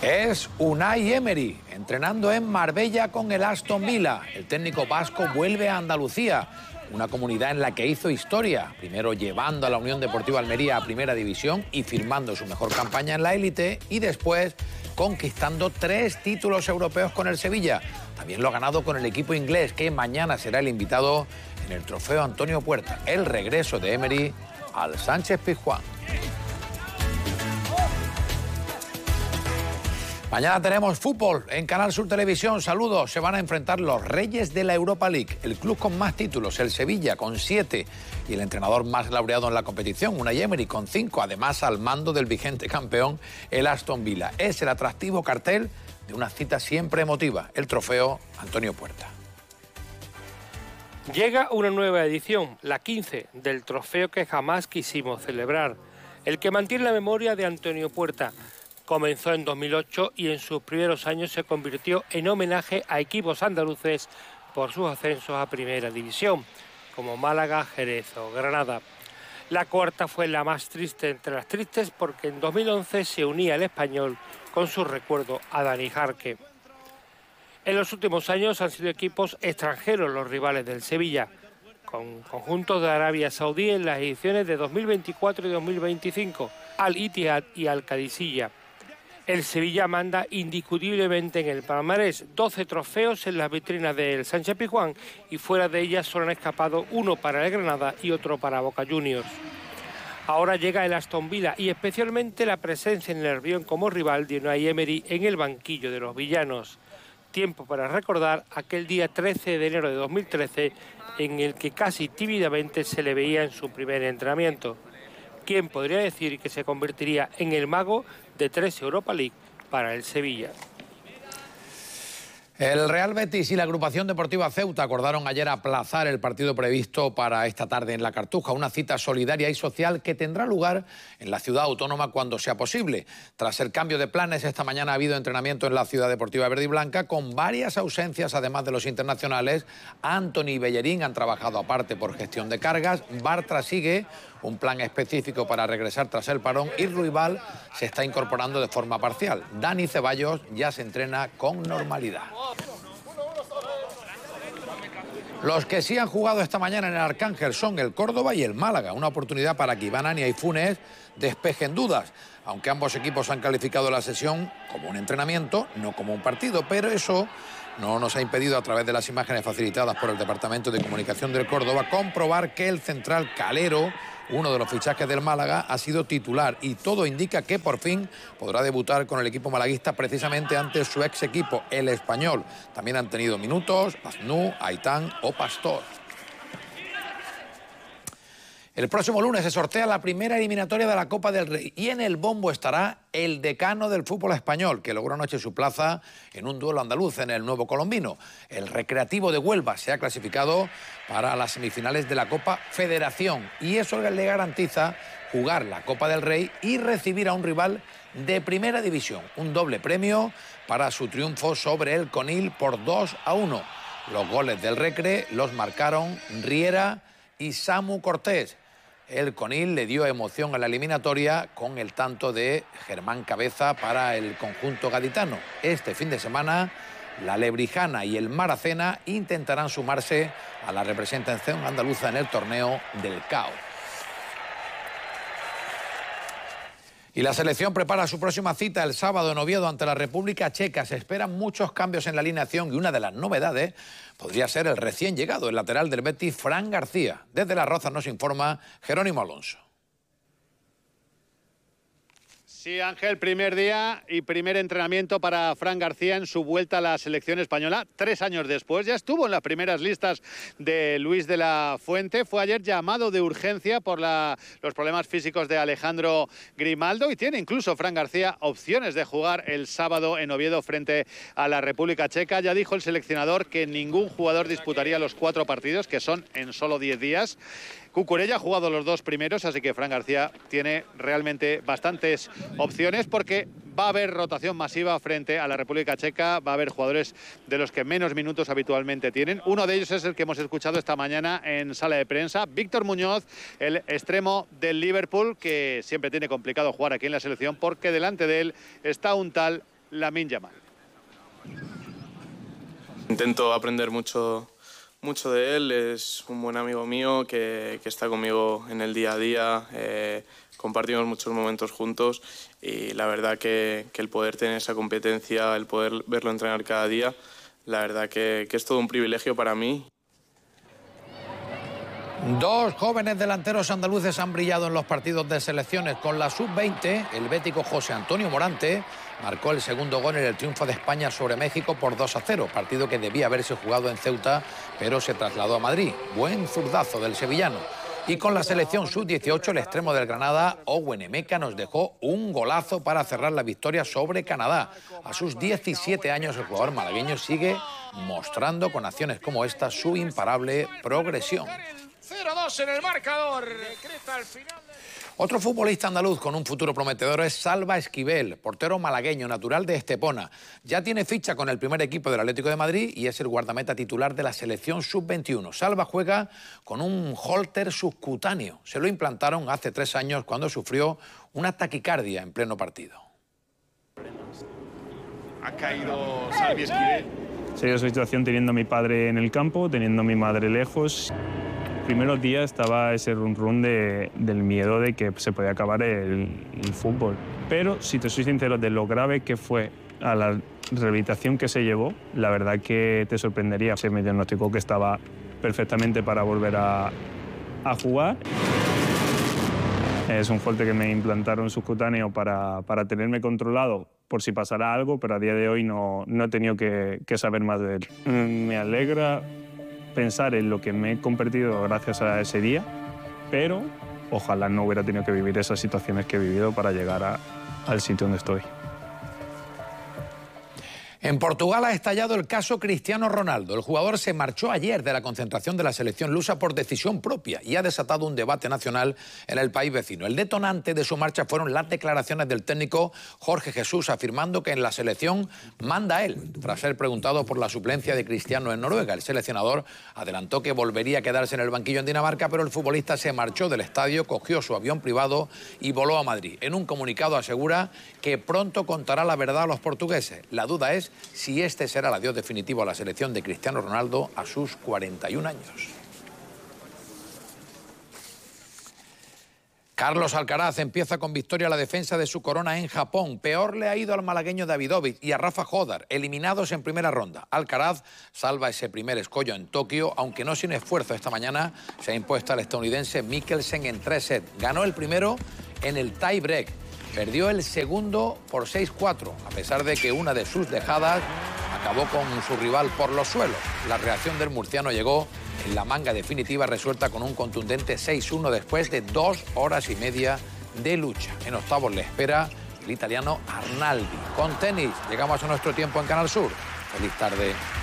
Es Unai Emery, entrenando en Marbella con el Aston Villa. El técnico vasco vuelve a Andalucía, una comunidad en la que hizo historia, primero llevando a la Unión Deportiva Almería a Primera División y firmando su mejor campaña en la élite, y después conquistando 3 títulos europeos con el Sevilla. También lo ha ganado con el equipo inglés, que mañana será el invitado en el trofeo Antonio Puerta. El regreso de Emery al Sánchez-Pizjuán. Mañana tenemos fútbol en Canal Sur Televisión. Saludos. Se van a enfrentar los reyes de la Europa League. El club con más títulos, el Sevilla, con 7. Y el entrenador más laureado en la competición, Unai Emery, con 5. Además, al mando del vigente campeón, el Aston Villa. Es el atractivo cartel de una cita siempre emotiva. El trofeo Antonio Puerta. Llega una nueva edición, la 15, del trofeo que jamás quisimos celebrar. El que mantiene la memoria de Antonio Puerta. Comenzó en 2008 y en sus primeros años se convirtió en homenaje a equipos andaluces por sus ascensos a Primera División, como Málaga, Jerez o Granada. La cuarta fue la más triste entre las tristes porque en 2011 se unía el Español con su recuerdo a Dani Jarque. En los últimos años han sido equipos extranjeros los rivales del Sevilla, con conjuntos de Arabia Saudí en las ediciones de 2024 y 2025, Al-Ittihad y Al-Qadisiyah. El Sevilla manda indiscutiblemente en el palmarés, 12 trofeos en las vitrinas del Sánchez-Pizjuán y fuera de ellas solo han escapado uno para el Granada y otro para Boca Juniors. Ahora llega el Aston Villa y especialmente la presencia en el Nervión como rival de Unai Emery en el banquillo de los villanos. Tiempo para recordar aquel día 13 de enero de 2013 en el que casi tímidamente se le veía en su primer entrenamiento. ¿Quién podría decir que se convertiría en el mago de 3 Europa League para el Sevilla? El Real Betis y la agrupación deportiva Ceuta acordaron ayer aplazar el partido previsto para esta tarde en La Cartuja, una cita solidaria y social que tendrá lugar en la ciudad autónoma cuando sea posible. Tras el cambio de planes, esta mañana ha habido entrenamiento en la ciudad deportiva verde y blanca con varias ausencias, además de los internacionales. Antony y Bellerín han trabajado aparte por gestión de cargas. Bartra sigue un plan específico para regresar tras el parón y Ruibal se está incorporando de forma parcial. Dani Ceballos ya se entrena con normalidad. Los que sí han jugado esta mañana en el Arcángel son el Córdoba y el Málaga, una oportunidad para que Iván Ania y Funes despejen dudas, aunque ambos equipos han calificado la sesión como un entrenamiento, no como un partido, pero eso no nos ha impedido, a través de las imágenes facilitadas por el Departamento de Comunicación del Córdoba, comprobar que el central Calero, uno de los fichajes del Málaga, ha sido titular y todo indica que por fin podrá debutar con el equipo malaguista precisamente ante su ex equipo, el Español. También han tenido minutos Aznou, Aitán o Pastor. El próximo lunes se sortea la primera eliminatoria de la Copa del Rey y en el bombo estará el decano del fútbol español, que logró anoche su plaza en un duelo andaluz en el Nuevo Colombino. El Recreativo de Huelva se ha clasificado para las semifinales de la Copa Federación y eso le garantiza jugar la Copa del Rey y recibir a un rival de Primera División. Un doble premio para su triunfo sobre el Conil por 2-1. Los goles del Recre los marcaron Riera y Samu Cortés. El Conil le dio emoción a la eliminatoria con el tanto de Germán Cabeza para el conjunto gaditano. Este fin de semana, la Lebrijana y el Maracena intentarán sumarse a la representación andaluza en el torneo del CAO. Y la selección prepara su próxima cita el sábado en Oviedo ante la República Checa. Se esperan muchos cambios en la alineación y una de las novedades podría ser el recién llegado, el lateral del Betis, Fran García. Desde Las Rozas nos informa Jerónimo Alonso. Sí, Ángel, primer día y primer entrenamiento para Fran García en su vuelta a la selección española. 3 años después, ya estuvo en las primeras listas de Luis de la Fuente. Fue ayer llamado de urgencia por los problemas físicos de Alejandro Grimaldo y tiene incluso Fran García opciones de jugar el sábado en Oviedo frente a la República Checa. Ya dijo el seleccionador que ningún jugador disputaría los 4 partidos, que son en solo 10 días. Cucurella ha jugado los 2 primeros, así que Fran García tiene realmente bastantes opciones porque va a haber rotación masiva frente a la República Checa. Va a haber jugadores de los que menos minutos habitualmente tienen. Uno de ellos es el que hemos escuchado esta mañana en sala de prensa, Víctor Muñoz, el extremo del Liverpool, que siempre tiene complicado jugar aquí en la selección porque delante de él está un tal Lamine Yamal. Intento aprender mucho de él, es un buen amigo mío que está conmigo en el día a día, compartimos muchos momentos juntos y la verdad que el poder tener esa competencia, el poder verlo entrenar cada día, la verdad que es todo un privilegio para mí. Dos jóvenes delanteros andaluces han brillado en los partidos de selecciones. Con la sub-20, el bético José Antonio Morante marcó el segundo gol en el triunfo de España sobre México por 2-0, partido que debía haberse jugado en Ceuta, pero se trasladó a Madrid. Buen zurdazo del sevillano. Y con la selección sub-18, el extremo del Granada, Owen Emeka, nos dejó un golazo para cerrar la victoria sobre Canadá. A sus 17 años, el jugador malagueño sigue mostrando con acciones como esta su imparable progresión. 0-2 en el marcador. Decreta al final. Otro futbolista andaluz con un futuro prometedor es Salva Esquivel, portero malagueño, natural de Estepona. Ya tiene ficha con el primer equipo del Atlético de Madrid y es el guardameta titular de la selección sub-21. Salva juega con un holter subcutáneo. Se lo implantaron hace 3 años cuando sufrió una taquicardia en pleno partido. Ha caído Salvi Esquivel. Se dio esa situación teniendo a mi padre en el campo, teniendo a mi madre lejos. Primeros días estaba ese run del miedo de que se podía acabar el fútbol. Pero, si te soy sincero, de lo grave que fue a la rehabilitación que se llevó, la verdad que te sorprendería. Se me diagnosticó que estaba perfectamente para volver a jugar. Es un fuerte que me implantaron subcutáneo para tenerme controlado por si pasara algo, pero a día de hoy no he tenido que saber más de él. Me alegra pensar en lo que me he convertido gracias a ese día, pero ojalá no hubiera tenido que vivir esas situaciones que he vivido para llegar al sitio donde estoy. En Portugal ha estallado el caso Cristiano Ronaldo. El jugador se marchó ayer de la concentración de la selección lusa por decisión propia y ha desatado un debate nacional en el país vecino. El detonante de su marcha fueron las declaraciones del técnico Jorge Jesús afirmando que en la selección manda él. Tras ser preguntado por la suplencia de Cristiano en Noruega, el seleccionador adelantó que volvería a quedarse en el banquillo en Dinamarca, pero el futbolista se marchó del estadio, cogió su avión privado y voló a Madrid. En un comunicado asegura que pronto contará la verdad a los portugueses. La duda es si este será el adiós definitivo a la selección de Cristiano Ronaldo a sus 41 años. Carlos Alcaraz empieza con victoria la defensa de su corona en Japón. Peor le ha ido al malagueño Davidovich y a Rafa Jodar, eliminados en primera ronda. Alcaraz salva ese primer escollo en Tokio, aunque no sin esfuerzo. Esta mañana se ha impuesto al estadounidense Mikkelsen en 3 sets. Ganó el primero en el tie break. Perdió el segundo por 6-4, a pesar de que una de sus dejadas acabó con su rival por los suelos. La reacción del murciano llegó en la manga definitiva, resuelta con un contundente 6-1 después de 2 horas y media de lucha. En octavos le espera el italiano Arnaldi. Con tenis llegamos a nuestro tiempo en Canal Sur. Feliz tarde.